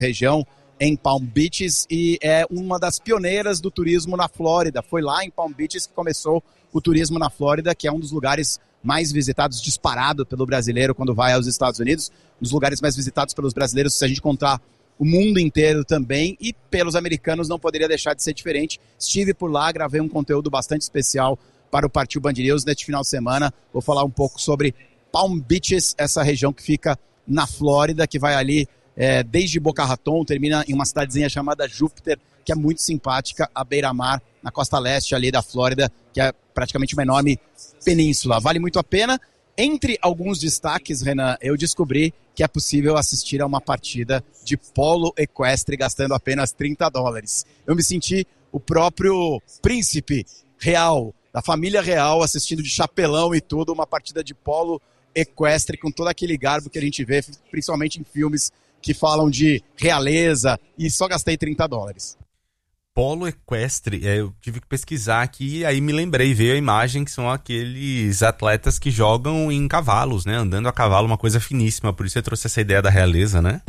região em Palm Beaches e é uma das pioneiras do turismo na Flórida. Foi lá em Palm Beaches que começou o turismo na Flórida, que é um dos lugares mais visitados, disparado pelo brasileiro quando vai aos Estados Unidos. Um dos lugares mais visitados pelos brasileiros, se a gente contar o mundo inteiro também, e pelos americanos não poderia deixar de ser diferente. Estive por lá, gravei um conteúdo bastante especial para o Partiu Band News neste final de semana. Vou falar um pouco sobre Palm Beaches, essa região que fica na Flórida, que vai ali desde Boca Raton, termina em uma cidadezinha chamada Júpiter, que é muito simpática, à beira-mar, na costa leste ali da Flórida, que é praticamente uma enorme península. Vale muito a pena. Entre alguns destaques, Renan, eu descobri que é possível assistir a uma partida de polo equestre gastando apenas $30. Eu me senti o próprio príncipe real, da família real, assistindo de chapelão e tudo, uma partida de polo equestre com todo aquele garbo que a gente vê, principalmente em filmes que falam de realeza, e só gastei $30. Polo equestre, eu tive que pesquisar aqui e aí me lembrei, veio a imagem que são aqueles atletas que jogam em cavalos, né? Andando a cavalo, uma coisa finíssima, por isso você trouxe essa ideia da realeza, né?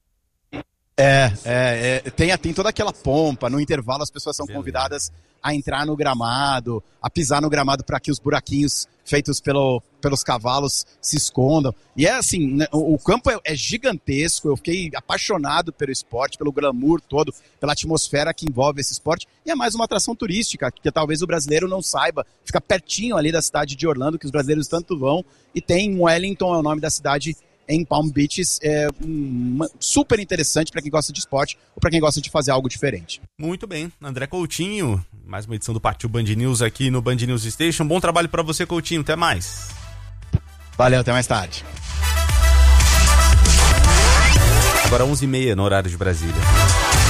Tem toda aquela pompa, no intervalo as pessoas são convidadas a entrar no gramado, a pisar no gramado para que os buraquinhos feitos pelos cavalos se escondam. E é assim, né, o campo é gigantesco, eu fiquei apaixonado pelo esporte, pelo glamour todo, pela atmosfera que envolve esse esporte, e é mais uma atração turística, que talvez o brasileiro não saiba, fica pertinho ali da cidade de Orlando, que os brasileiros tanto vão, e tem Wellington, é o nome da cidade, em Palm Beaches, super interessante para quem gosta de esporte ou para quem gosta de fazer algo diferente. Muito bem, André Coutinho, mais uma edição do Partiu Band News aqui no Band News Station. Bom trabalho para você, Coutinho, até mais. Valeu, até mais tarde. Agora 11h30 no horário de Brasília.